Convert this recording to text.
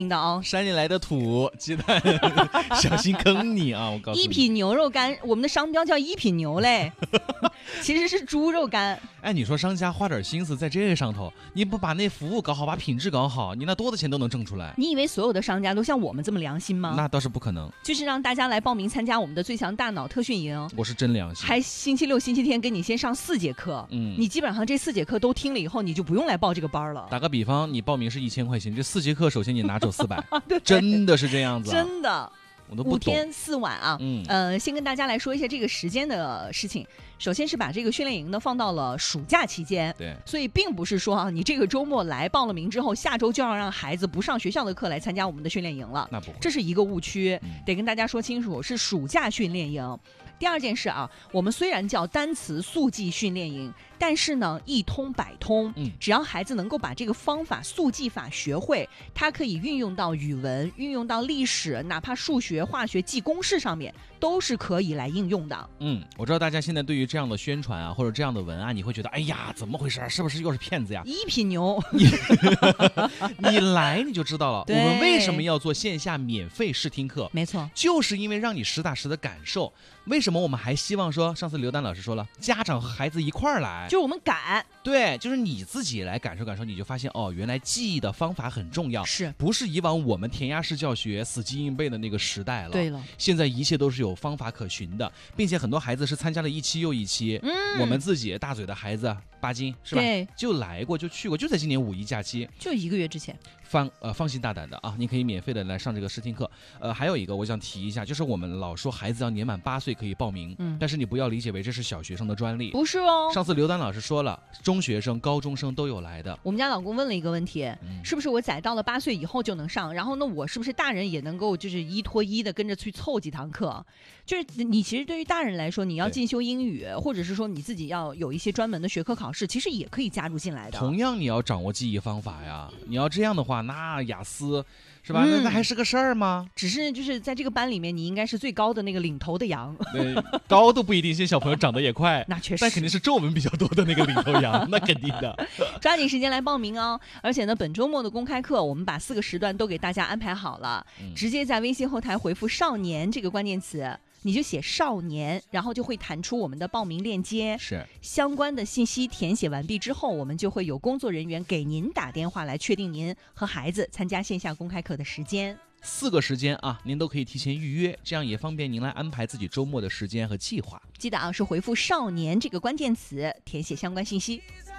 的啊， 山里来的土鸡蛋，小心坑你啊！我告诉你， 一品牛肉干，我们的商标叫一品牛嘞，其实是猪肉干。 哎，你说商家花点心思在这上头，你不把那服务搞好，把品质搞好，你那多的钱都能挣出来。 你以为所有的商家都像我们这么良心吗？ 那倒是不可能， 就是让大家来报名参加我们的最强大脑特训营。 我是真良心， 还星期六、星期天给你先上4节课，你基本上这4节课都听了以后，你就不用来报这个班了。 打个比方，你报名是1000块钱，这4节课首先你拿走400，真的是这样子、啊， 真的。 我都不懂。 5天4晚啊，先跟大家来说一下这个时间的事情。首先是把这个训练营呢放到了暑假期间， 对， 所以并不是说啊，你这个周末来报了名之后，下周就要让孩子不上学校的课来参加我们的训练营了， 那不会， 这是一个误区，得跟大家说清楚，是暑假训练营。第二件事啊，我们虽然叫单词速记训练营，但是呢一通百通，只要孩子能够把这个方法速记法学会，它可以运用到语文，运用到历史，哪怕数学、化学记公式上面都是可以来应用的。 我知道大家现在对于这样的宣传啊，或者这样的文案，你会觉得哎呀怎么回事，是不是又是骗子呀？ 一品牛你来你就知道了，我们为什么要做线下免费试听课？ 没错， 就是因为让你实打实的感受。为什么我们还希望说，上次刘丹老师说了，家长和孩子一块儿来， 就是我们敢， 对，就是你自己来感受感受，你就发现哦，原来记忆的方法很重要， 是不是以往我们填鸭式教学死记硬背的那个时代了？ 对了， 现在一切都是有方法可循的，并且很多孩子是参加了一期又一期，我们自己大嘴的孩子巴金是吧？ 对， 就来过就去过，就在今年5一假期， 就1个月之前。 放心大胆的啊，你可以免费的来上这个试听课。还有一个我想提一下，就是我们老说孩子要年满8岁可以报名，但是你不要理解为这是小学生的专利， 不是哦。 上次刘丹老师说了，中学生、高中生都有来的。 我们家老公问了一个问题，是不是我仔到了8岁以后就能上？然后呢，我是不是大人也能够就是一拖一的跟着去凑几堂课？就是你其实对于大人来说，你要进修英语，或者是说你自己要有一些专门的学科考试，其实也可以加入进来的。 同样你要掌握记忆方法呀，你要这样的话，那雅思是吧？那还是个事儿吗？ 只是就是在这个班里面，你应该是最高的那个领头的羊。 对，高都不一定，现在小朋友长得也快， 那确实， 但肯定是皱纹比较多的那个领头羊，那肯定的。 抓紧时间来报名哦！而且呢，本周末的公开课，我们把4个时段都给大家安排好了，直接在微信后台回复"少年"这个关键词。你就写少年，然后就会弹出我们的报名链接， 是相关的信息填写完毕之后，我们就会有工作人员给您打电话来确定您和孩子参加线下公开课的时间。 4个时间啊，您都可以提前预约，这样也方便您来安排自己周末的时间和计划。 记得啊，是回复"少年"这个关键词，填写相关信息。